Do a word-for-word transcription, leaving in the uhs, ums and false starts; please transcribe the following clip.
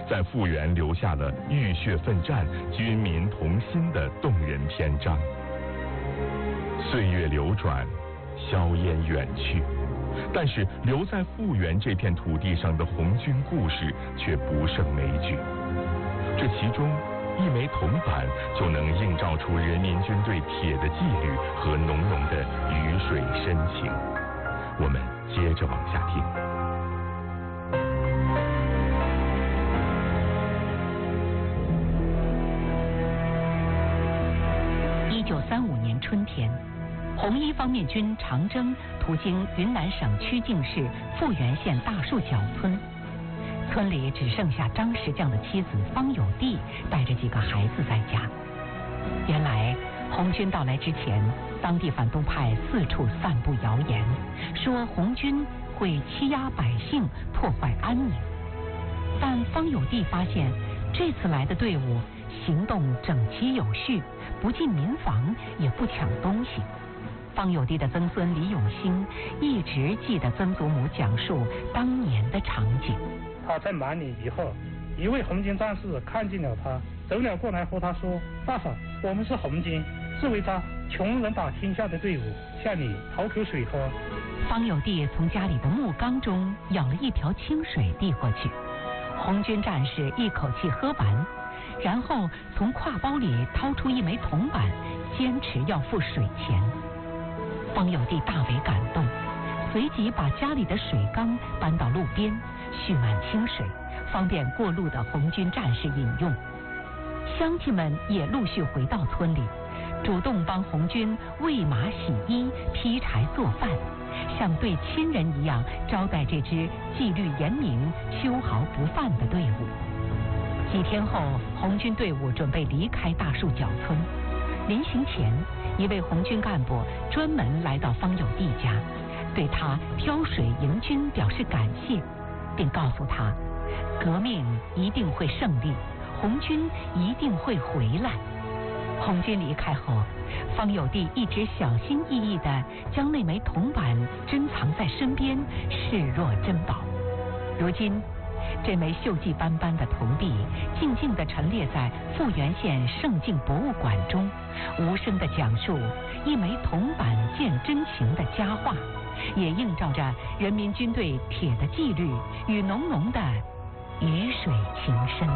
在复原留下了浴血奋战、军民同心的动人篇章。岁月流转，硝烟远去，但是留在复原这片土地上的红军故事却不胜枚举。这其中，一枚铜板就能映照出人民军队铁的纪律和浓浓的雨水深情。我们接着往下听。 一九三五年春天，红一方面军长征途经云南省曲靖市富源县大树角村，村里只剩下张石匠的妻子方有娣带着几个孩子在家。原来红军到来之前，当地反动派四处散布谣言，说红军会欺压百姓，破坏安宁。但方有娣发现，这次来的队伍行动整齐有序，不进民房，也不抢东西。方有娣的曾孙李永兴一直记得曾祖母讲述当年的场景。 他在满里以后，一位红军战士看见了他，走了过来和他说：“大嫂，我们是红军，是为他穷人打天下的队伍，向你讨口水喝。” 方有娣从家里的木缸中舀了一瓢清水递过去，红军战士一口气喝完，然后从挎包里掏出一枚铜板，坚持要付水钱。方有娣大为感动，随即把家里的水缸搬到路边，蓄满清水，方便过路的红军战士饮用。乡亲们也陆续回到村里，主动帮红军喂马洗衣、劈柴做饭，像对亲人一样招待这支纪律严明、秋毫不犯的队伍。几天后，红军队伍准备离开大树角村，临行前，一位红军干部专门来到方有娣家，对他挑水迎军表示感谢，并告诉他，革命一定会胜利，红军一定会回来。红军离开后，方有娣一直小心翼翼地将那枚铜板珍藏在身边，视若珍宝。如今，这枚锈迹斑斑的铜币静静地陈列在富源县盛境博物馆中，无声地讲述一枚铜板见真情的佳话，也映照着人民军队铁的纪律与浓浓的雨水情深。